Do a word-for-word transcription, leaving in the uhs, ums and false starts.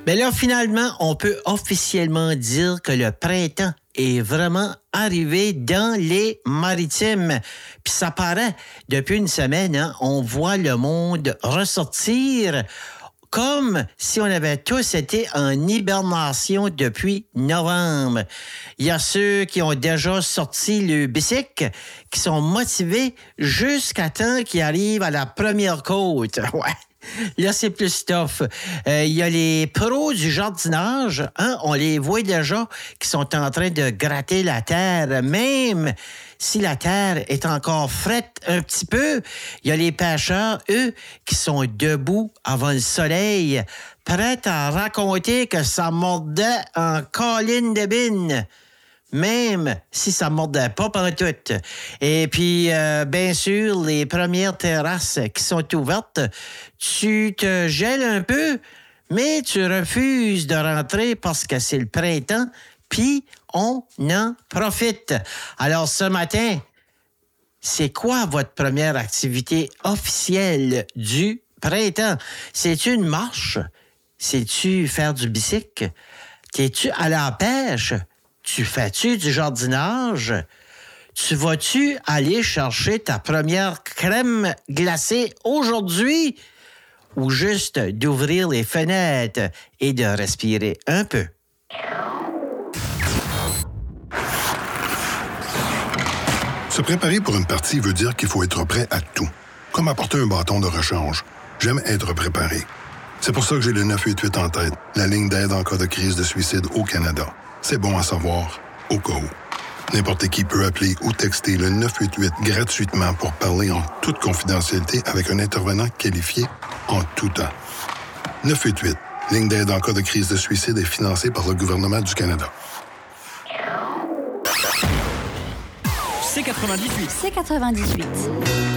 Mais là, finalement, on peut officiellement dire que le printemps est vraiment arrivé dans les maritimes. Puis ça paraît, depuis une semaine, hein, on voit le monde ressortir comme si on avait tous été en hibernation depuis novembre. Il y a ceux qui ont déjà sorti le bicycle, qui sont motivés jusqu'à temps qu'ils arrivent à la première côte. Ouais. Là, c'est plus tough. Euh, il y a les pros du jardinage, hein, on les voit déjà, qui sont en train de gratter la terre, même si la terre est encore frette un petit peu. Il y a les pêcheurs, eux, qui sont debout avant le soleil, prêts à raconter que ça mordait en colline de bine. Même si ça ne mordait pas pantoute. Et puis, euh, bien sûr, les premières terrasses qui sont ouvertes, tu te gèles un peu, mais tu refuses de rentrer parce que c'est le printemps, puis on en profite. Alors, ce matin, c'est quoi votre première activité officielle du printemps? C'est-tu une marche? C'est-tu faire du bicycle? T'es-tu à la pêche? Tu fais-tu du jardinage? Tu vas-tu aller chercher ta première crème glacée aujourd'hui? Ou juste d'ouvrir les fenêtres et de respirer un peu? Se préparer pour une partie veut dire qu'il faut être prêt à tout. Comme apporter un bâton de rechange. J'aime être préparé. C'est pour ça que j'ai le neuf huit huit en tête, la ligne d'aide en cas de crise de suicide au Canada. C'est bon à savoir, au cas où. N'importe qui peut appeler ou texter le neuf huit huit gratuitement pour parler en toute confidentialité avec un intervenant qualifié en tout temps. neuf huit huit, ligne d'aide en cas de crise de suicide, est financée par le gouvernement du Canada. C quatre-vingt-dix-huit. C quatre-vingt-dix-huit.